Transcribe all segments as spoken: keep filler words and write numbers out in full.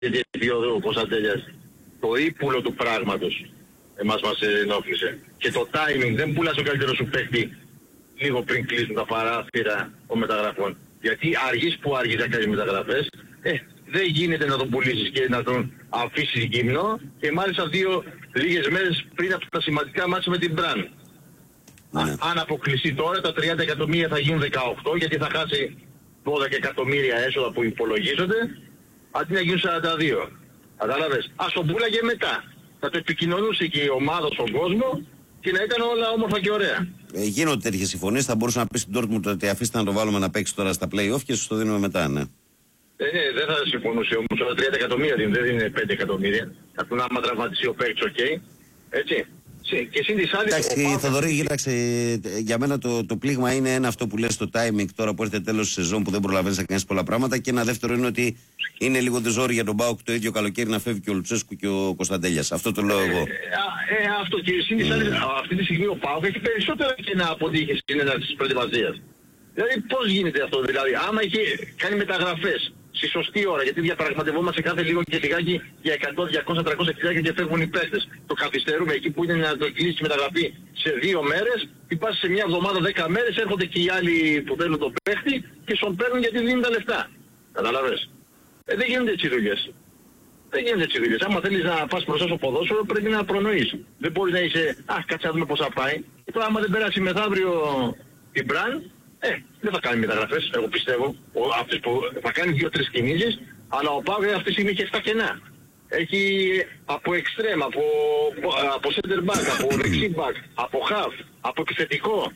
γιατί έφυγε ο Κωνσταντέλιας. Το ύπουλο του πράγματος εμάς μας ενόχλησε. Και το timing, δεν πουλάς ο καλύτερος σου παίκτη λίγο πριν κλείσουν τα παράθυρα των μεταγραφών. Γιατί αργείς που αργείς να κάνεις μεταγραφές, ε, δεν γίνεται να τον πουλήσεις και να τον αφήσεις γυμνό και μάλιστα δύο λίγες μέρες πριν από τα σημαντικά μάτια με την Μπραν. Ναι. Αν αποκλειστεί τώρα τα τριάντα εκατομμύρια θα γίνουν δεκαοκτώ γιατί θα χάσει δώδεκα εκατομμύρια έσοδα που υπολογίζονται αντί να γίνουν σαράντα δύο. Κατάλαβες. Ας τον πουλάγε μετά. Θα το επικοινωνούσε και η ομάδα στον κόσμο και να ήταν όλα όμορφα και ωραία. Ε, γίνονται τέτοιες συμφωνίες. Θα μπορούσε να πει στην Dortmund ότι αφήστε να το βάλουμε να παίξει τώρα στα play-off και σου το δίνουμε μετά, ναι. Ε, ναι, δεν θα συμφωνούσε όμως. Τα τριάντα εκατομμύρια δεν είναι πέντε εκατομμύρια. Θα πούνε άμα τραυματιστεί ο παίκτης, οκ. Okay. Έτσι. Και σύν της άλλης... Εντάξει, Θοδωρή, κοίταξε, για μένα το, το πλήγμα είναι ένα αυτό που λες το timing τώρα που έρχεται τέλος της σεζόν που δεν προλαβαίνεις να κάνεις πολλά πράγματα και ένα δεύτερο είναι ότι είναι λίγο δεζόρι για τον ΠΑΟΚ το ίδιο καλοκαίρι να φεύγει και ο Λουτσέσκου και ο Κωνσταντέλιας. Αυτό το λέω εγώ. Ε, ε, αυτό και σύν της άλλης, αυτή τη στιγμή ο ΠΑΟΚ έχει περισσότερα και να αποτύχει στην έναρξη της προετοιμασίας. Δηλαδή πώς γίνεται αυτό, δηλαδή άμα έχει κάνει μεταγραφές στη σωστή ώρα, γιατί διαπραγματευόμαστε κάθε λίγο και λιγάκι για εκατό, διακόσια, τριακόσια χιλιάδες και φεύγουν οι παίχτες. Το καθυστερούμε εκεί που είναι να το κλείσει η μεταγραφή σε δύο μέρες, υπάρχει σε μια εβδομάδα δέκα μέρες, έρχονται και οι άλλοι που θέλουν το παίχτη και στον παίρνουν γιατί δίνουν τα λεφτά. Καταλαβες. Ε, δεν γίνονται έτσι δουλειές. Δεν γίνονται έτσι δουλειές. Άμα θέλεις να πας μπροστά στο ποδόσφαιρο πρέπει να προνοείς. Δεν μπορείς να είσαι, α, κάτσε να δούμε πώς θα πάει. Και τώρα άμα δεν περάσει μεθαύριο την Μπραν, Ε, δεν θα κάνει μεταγραφές, εγώ πιστεύω. Ο, αυτές που θα κάνει δύο-τρεις κινήσεις, αλλά ο ΠΑΟΚ αυτή τη στιγμή έχει εφτά κενά. Έχει από εξτρέμ, από, από center back, από δεξί back, από half, από επιθετικό.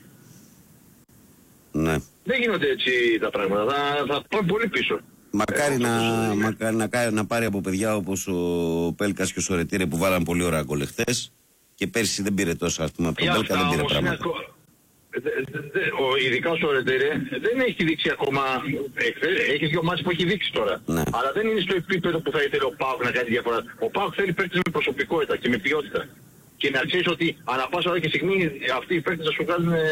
Ναι. Δεν γίνονται έτσι τα πράγματα, θα, θα πάμε πολύ πίσω. Μακάρι, ε, να, μακάρι να, να πάρει από παιδιά όπως ο Πέλκας και ο Σορετήρε που βάλαν πολύ ωραία γκολ χθες και πέρσι δεν πήρε τόσο, ας πούμε, από τον Πέλκα δεν πήρε πράγματα. Δε, δε, δε, ο, ειδικά ο Σορετέρε δεν έχει δείξει ακόμα, ε, έχει δύο μάτς που έχει δείξει τώρα. Ναι. Αλλά δεν είναι στο επίπεδο που θα ήθελε ο ΠΑΟΚ να κάνει διαφορά. Ο ΠΑΟΚ θέλει παίκτες με προσωπικότητα και με ποιότητα. Και να ξέρεις ότι ανά πάσα ώρα και στιγμή αυτοί οι παίκτες θα σου κάνουν ε,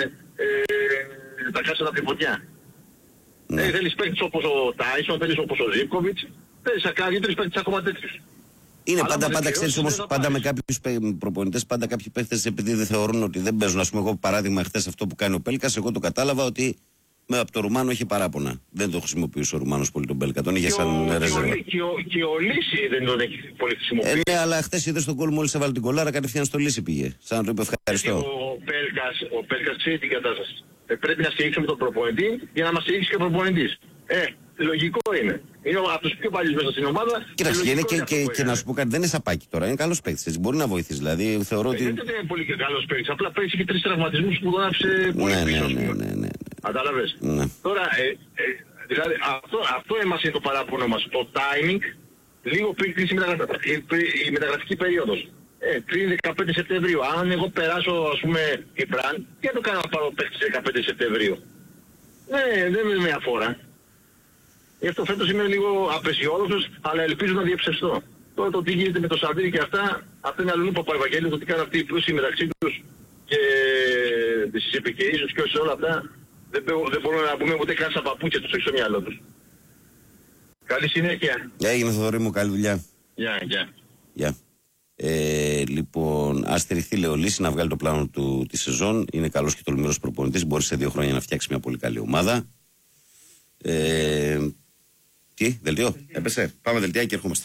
ε, τα κάσσερα από τη φωτιά. Ναι. Ε, θέλεις παίκτες όπως ο Τάισον, θέλεις όπως ο Ζίβκοβιτς, θέλεις να κάνει τρεις παίκτες ακόμα τέτοιους. Είναι πάντα, πάντα ξέρεις όμως, πάντα με κάποιους προπονητές, πάντα κάποιοι παίχτες επειδή δεν θεωρούν ότι δεν παίζουν. Ας πούμε, εγώ παράδειγμα χθες αυτό που κάνει ο Πέλκας, εγώ το κατάλαβα ότι με, από το Ρουμάνο έχει παράπονα. Δεν το χρησιμοποιούσε ο Ρουμάνος πολύ τον Πέλκα, τον είχε σαν ρεζέρβα. Και ο, και ο Λύση δεν τον έχει πολύ χρησιμοποιήσει. Ε, ναι, αλλά χθες είδες τον κόλ μόλις έβαλε την κολάρα, κατευθείαν στο Λύση πήγε. Σαν να του είπε ευχαριστώ. Ο Πέλκας, ο Πέλκας ξέρει την κατάσταση. Ε, πρέπει να στηρίξουμε τον προπονητή για να μας στηρίξει και ο προπονητής. Ε, λογικό είναι. Είναι από τους πιο παλιούς μέσα στην ομάδα. Κοίταξε, και, και, και, και να σου πω κάτι, δεν είναι σαπάκι τώρα, είναι καλός παίκτης. Μπορεί να βοηθήσει. Δηλαδή θεωρώ ότι. Δεν είναι πολύ καλός παίκτης. Απλά παίξει και τρεις τραυματισμούς που τον άφησε πολύ ναι, πίσω. Ναι, ναι, ναι, ναι. Κατάλαβες. Ναι. Τώρα, ε, ε, δηλαδή αυτό, αυτό εμάς είναι το παράπονο μας. Το timing, λίγο πριν κλείσει η μεταγραφική περίοδος. Ε, πριν δεκαπέντε Σεπτεμβρίου. Αν εγώ περάσω, ας πούμε, την Μπραν, τι θα το κάνω να πάρω παίκτη δεκαπέντε Σεπτεμβρίου. Ναι, δεν είναι μια φορά. Γι' αυτό φέτος είμαι λίγο απεσιόδοξος, αλλά ελπίζω να διαψευστώ. Τώρα το τι γίνεται με το Σαντήρι και αυτά, αυτά είναι αλλού Παπαϊβαγγέλη, το τι κάνουν αυτοί οι πλούσιοι μεταξύ τους και τις επικοινωνίες και όλα αυτά, δεν, δεν μπορούμε να πούμε ούτε καν στα παπούτσια τους, όχι στο μυαλό τους. Καλή συνέχεια. Έγινε Θοδωρή μου, καλή δουλειά. Γεια, γεια. Γεια. Ε, λοιπόν, ας στηριχθεί λέει ο Λύση να βγάλει το πλάνο του τη σεζόν. Είναι καλός και τολμηρός προπονητής. Μπορεί σε δύο χρόνια να φτιάξει μια πολύ καλή ομάδα. Ε, τι, δελτίο, έπεσε. Πάμε δελτία και ερχόμαστε.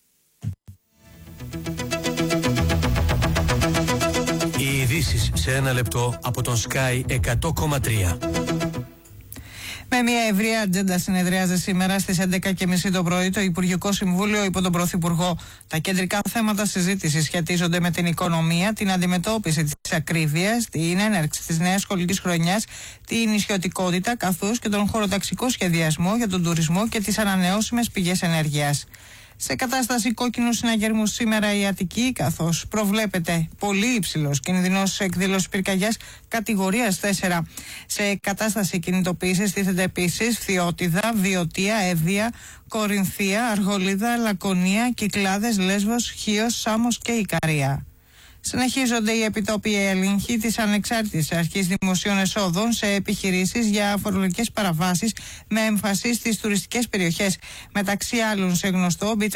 Οι ειδήσεις σε ένα λεπτό από τον Sky εκατό κόμμα τρία. Με μια ευρεία ατζέντα συνεδριάζει σήμερα στις έντεκα και μισή το πρωί το Υπουργικό Συμβούλιο υπό τον Πρωθυπουργό. Τα κεντρικά θέματα συζήτησης σχετίζονται με την οικονομία, την αντιμετώπιση της ακρίβειας, την έναρξη της νέας σχολικής χρονιάς, την νησιωτικότητα καθώς και τον χωροταξικό σχεδιασμό για τον τουρισμό και τις ανανεώσιμες πηγές ενέργειας. Σε κατάσταση κόκκινου συναγερμού σήμερα η Αττική, καθώς προβλέπεται πολύ υψηλός κινδυνός εκδήλωση πυρκαγιάς κατηγορίας τέσσερα. Σε κατάσταση κινητοποίησης τίθεται επίσης Φθιώτιδα, Βιωτία, Εύβοια, Κορινθία, Αργολίδα, Λακωνία, Κυκλάδες, Λέσβος, Χίος, Σάμος και Ικαρία. Συνεχίζονται οι επιτόπιοι έλεγχοι της Ανεξάρτητης Αρχής Δημοσίων Εσόδων σε επιχειρήσεις για φορολογικές παραβάσεις με έμφαση στις τουριστικές περιοχές. Μεταξύ άλλων, σε γνωστό